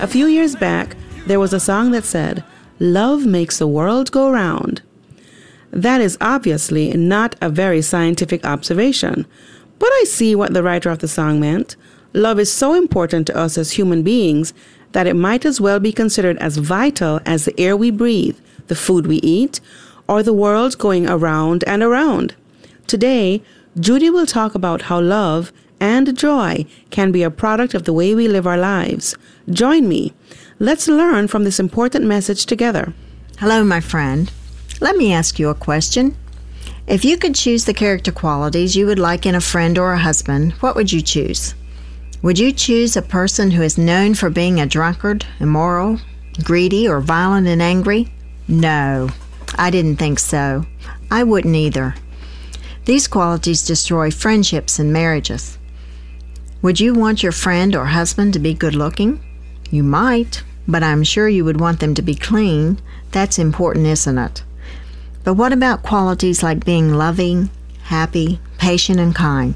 A few years back, there was a song that said, "Love makes the world go round." That is obviously not a very scientific observation, but I see what the writer of the song meant. Love is so important to us as human beings that it might as well be considered as vital as the air we breathe, the food we eat, or the world going around and around. Today, Judy will talk about how love and joy can be a product of the way we live our lives. Join me. Let's learn from this important message together. Hello, my friend. Let me ask you a question. If you could choose the character qualities you would like in a friend or a husband, what would you choose? Would you choose a person who is known for being a drunkard, immoral, greedy, or violent and angry? No, I didn't think so. I wouldn't either. These qualities destroy friendships and marriages. Would you want your friend or husband to be good-looking? You might, but I'm sure you would want them to be clean. That's important, isn't it? But what about qualities like being loving, happy, patient, and kind?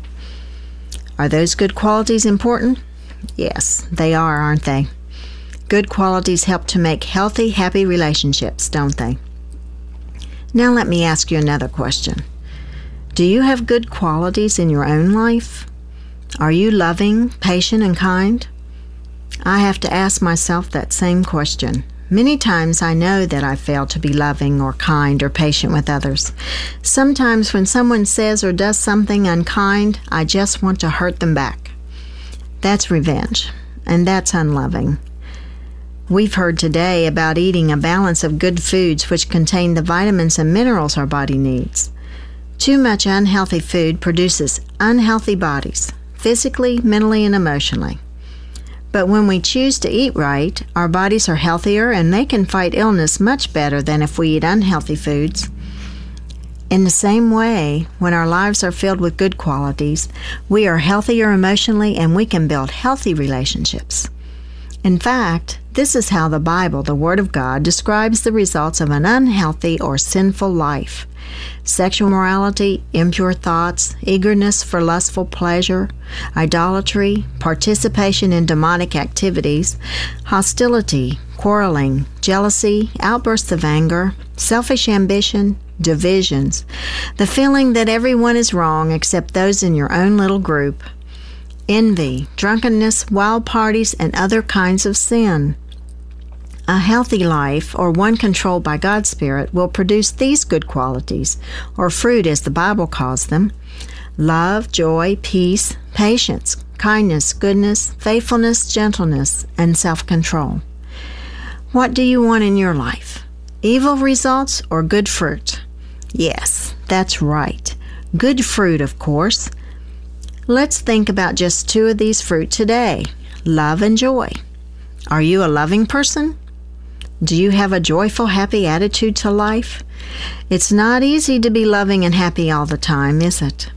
Are those good qualities important? Yes, they are, aren't they? Good qualities help to make healthy, happy relationships, don't they? Now let me ask you another question. Do you have good qualities in your own life? Are you loving, patient, and kind? I have to ask myself that same question. Many times I know that I fail to be loving or kind or patient with others. Sometimes when someone says or does something unkind, I just want to hurt them back. That's revenge, and that's unloving. We've heard today about eating a balance of good foods which contain the vitamins and minerals our body needs. Too much unhealthy food produces unhealthy bodies, physically, mentally, and emotionally. But when we choose to eat right, our bodies are healthier and they can fight illness much better than if we eat unhealthy foods. In the same way, when our lives are filled with good qualities, we are healthier emotionally and we can build healthy relationships. In fact, this is how the Bible, the Word of God, describes the results of an unhealthy or sinful life. Sexual morality, impure thoughts, eagerness for lustful pleasure, idolatry, participation in demonic activities, hostility, quarreling, jealousy, outbursts of anger, selfish ambition, divisions, the feeling that everyone is wrong except those in your own little group, envy, drunkenness, wild parties, and other kinds of sin. A healthy life, or one controlled by God's Spirit, will produce these good qualities, or fruit as the Bible calls them: love, joy, peace, patience, kindness, goodness, faithfulness, gentleness, and self-control. What do you want in your life? Evil results or good fruit? Yes, that's right. Good fruit, of course. Let's think about just two of these fruit today: love and joy. Are you a loving person? Do you have a joyful, happy attitude to life? It's not easy to be loving and happy all the time, is it?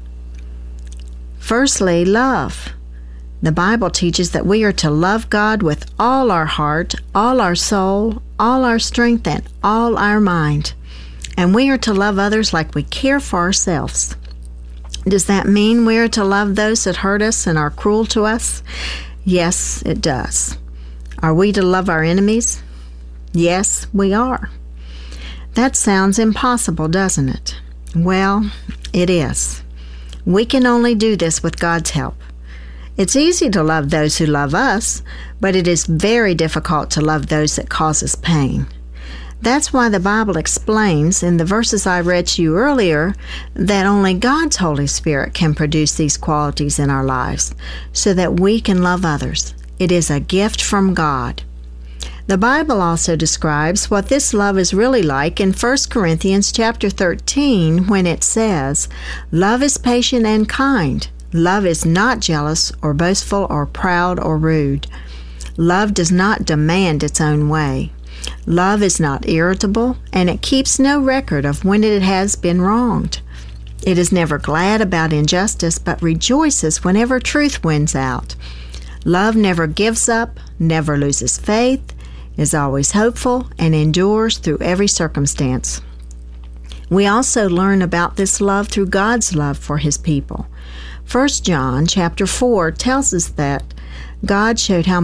Firstly, love. The Bible teaches that we are to love God with all our heart, all our soul, all our strength, and all our mind. And we are to love others like we care for ourselves. Does that mean we are to love those that hurt us and are cruel to us? Yes, it does. Are we to love our enemies? Yes, we are. That sounds impossible, doesn't it? Well, it is. We can only do this with God's help. It's easy to love those who love us, but it is very difficult to love those that cause us pain. That's why the Bible explains in the verses I read to you earlier that only God's Holy Spirit can produce these qualities in our lives so that we can love others. It is a gift from God. The Bible also describes what this love is really like in 1 Corinthians chapter 13 when it says, "Love is patient and kind. Love is not jealous or boastful or proud or rude. Love does not demand its own way. Love is not irritable, and it keeps no record of when it has been wronged. It is never glad about injustice, but rejoices whenever truth wins out. Love never gives up, never loses faith, is always hopeful, and endures through every circumstance." We also learn about this love through God's love for His people. 1 John chapter 4 tells us that God showed how